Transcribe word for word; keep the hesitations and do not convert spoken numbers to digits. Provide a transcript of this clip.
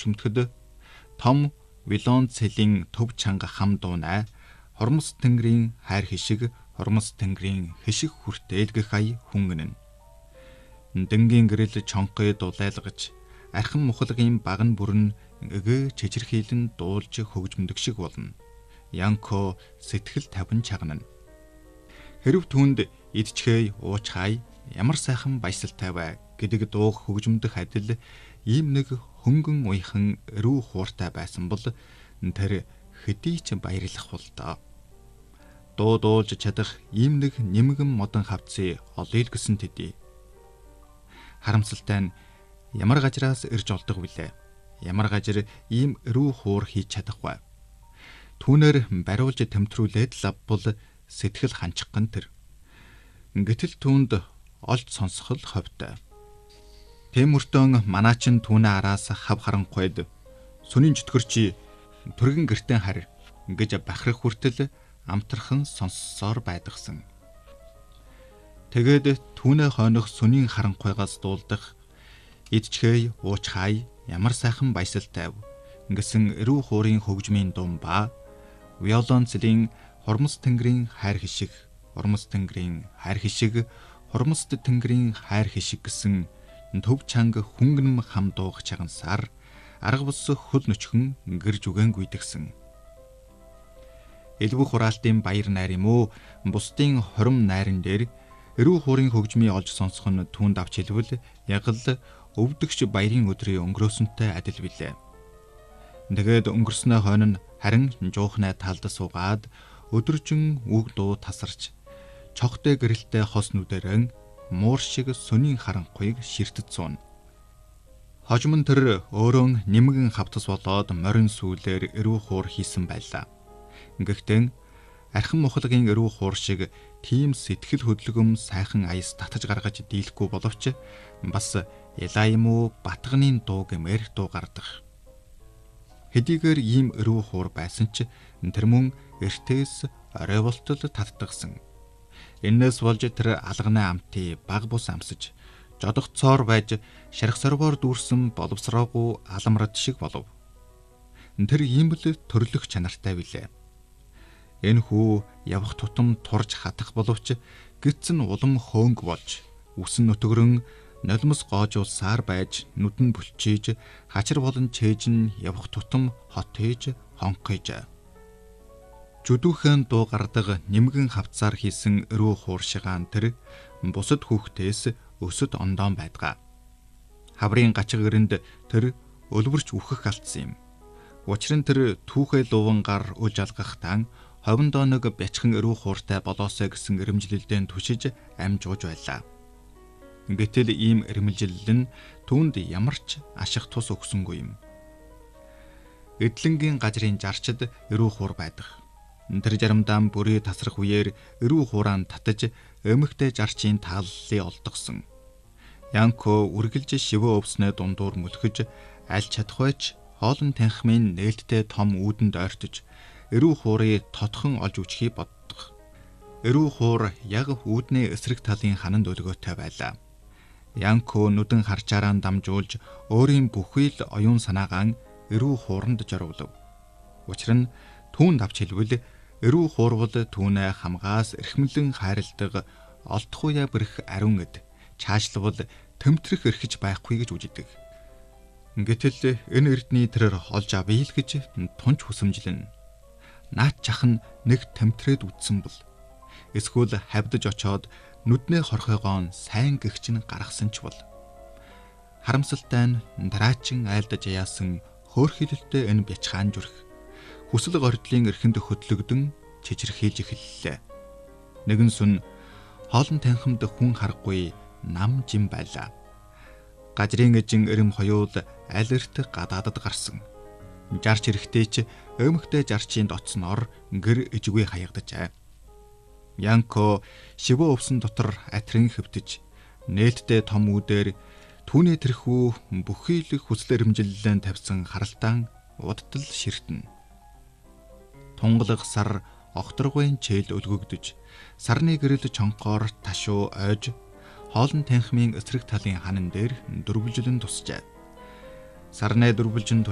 хөгжмөдөхөд том Вилон цэлийн төв чанга хам дуунай, хормос тэнгэрийн хайр хишиг, хормос тэнгэрийн хишиг хүртээл гэх ая хүнгэнэн. Дэнгийн гэрэл чонхой дулайлгаж, архин мухалгийн багн бүрэн эгэ чичирхийлэн дуулж хөгжмөдөг шиг болно. Янко сэтгэл тавин чагнана. Хэрв түүнд идчхэй уучхай ямар сайхан баясалтай бай гэдэг дууг хөгжмөдөх адил ийм нэг хөнгөн уйхан рүү хууртай байсан бол тэр хэдий ч баярлах бол доо. Дуу дуулж чадах ийм нэг нэмгэн модон хавцыг олъё л гэсэн тэдий. Харамсалтай нь ямар гажраас ирж олдог вүлээ. Ямар гажир ийм рүү хуур хийж чадахгүй. Түүнээр бариулж тэмтрүүлээд лавбул сэтгэл ханчган тэр. Гэтэл түүнд олж сонсох л ховтой. Тэмүртэн манаачин түүнээ араас хав харанхуйд сүнийн чөтгөрчи түргэн гертэн хар гэж бахарх хүртэл амтрхан сонссоор байдагсан. Тэгээд түүнээ хойнох сүнийн харанхуйгаас дуулдах идчхэй уучхай ямар сайхан баясалтай гэсэн эрүү хуурын хөгжмийн дум ба виолон цэлийн хормос тэнгэрийн хайр хишиг, хормос тэнгэрийн хайр хишиг, хормос тэнгэрийн хайр хишиг гэсэн төв чанга хүнгэнэм хам дуух чагансаар арга бус хөл нөчхөн гэрж үгэн гүйдгсэн. Элбэг хураалтын баяр найр юм уу бусдын хором найран дээр эрүү хуурын хөгжмийг олж сонсох нь түүнд авч хэлбэл яг л өвдөгч баярын өдрийн өнгөрөөсөнтэй адил билээ. Тэгээд өнгөрснөө хойно харин жуухнаа талд суугаад өдөржин үг дуу тасарч чогтой гэрэлтэй хос нүдэрэн муур шиг сүнийн харанхуйг ширтэд суун. Хожим нь тэр өөрөө нэмгэн хавтас болоод морин сүүлээр эрүү хуур хийсэн байлаа. Гэхдээ архин мухалгийн эрүү хуур шиг тийм сэтгэл хөдлөмж сайхан аяс татаж гаргаж дийлэхгүй боловч бас ялаа юм уу батганы дуу гэмээр дуу гардах. Хэдийгээр ийм эрүү хуур байсан ч тэр мөн эртээс орой болтол татдагсан. Энээс болж тэр алганы амтыг баг бус амсаж жодогцоор байж шарх сорвоор дүүрсэн боловсроогүй аламрад шиг болов. Тэр ийм л төрлөх чанартай билээ. Энэ хүү явах тутам турж хатах боловч гитсэн улам хөөнг болж үсэн нөтгөрөн нулимс гоожуулсаар байж нүдэн бүлчиж хачир болон чэйжин явах тутам хот хийж хонхиж. Жүдүүхэн дуу гардаг нэмгэн хавцаар хийсэн эрүү хууршигаан тэр бусад хүүхдээс өсөд ондоон байдгаа. Хаврын гачиг эрэнд тэр өлбөрч үхэх алдсан юм. Учир нь тэр түүхээ лувангаар үл жалгахтан ховондоо нэг бячхан эрүү хууртай болоосой гэсэн ирэмжлэлдэн түшиж амжууж байлаа. Гэтэл ийм ирэмжлэл нь түүнд ямар ч ашиг тус өгсөнгүй юм. Эдлэнгийн гажрын жарчид эрүү хуур байдаг. Тэр жарамдаан бүрий тасрах үеэр эрүү хуурaan татаж эмэгтэй жарчийн тааллыг олдгсон. Янко үргэлж шивөө өвснөө дундуур мүлхэж аль чадахвайч хоолн танхимын нээлттэй том үүдэнд ойртож эрүү хуурыг тотхон олж үчхийг боддог. Эрүү хуур яг үүдний эсрэг талын хананд өлгөөтэй байлаа. Янко нүдэн харчаараа дамжуулж өөрийн бүхий л оюун санаагаан эрүү хууранд жорвлов. Учир нь түүнд авч хэлбэл эрүү хуурвал түүнээ хамгаас эрхмлэн хайрладаг олдохуяа бэрх ариун эд чаашлавал тэмтрэх эрхэж байхгүй гэж үжидэг. Гэтэл энэ эрдний тэрээр олж авъя л гэж тунч хүсэмжлэн. Наад чах нь нэг тэмтрээд үтсэн бол эсвэл хавдаж очоод нүднээ хорхойгоон сайн гихчин гаргасан ч бол харамсалтай нь дараачин айлдаж яасан хөөрхилэлтэй энэ бячхаан зүрх хүсэл гордлын эрхэнд хөдлөгдөн чичирхийлж эхэллээ. Нэгэн сүн хоолн танхимд хүн харахгүй нам жим байлаа. Гажрын эжин эрэм хоёул алерт гадаадад гарсан. Жарч эрэхтэй ч өмхтэй жарчийн доцноор гэр ижгүй хаягдажээ. Янко шивөө өвсөн дотор атрин хөвтөж нээлттэй том үүдээр түүний тэрхүү бүхий л хүсэл эрмжиллэн тавьсан харалтаан удтал ширтэн. Тунгалаг сар огторгойн чээл өлгөгдөж сарны гэрэл чонхоор ташуу ойж хоолн танхимын эсрэг талын ханан дээр дөрвөлжлөн тусжээ. Сарны дөрвөлжин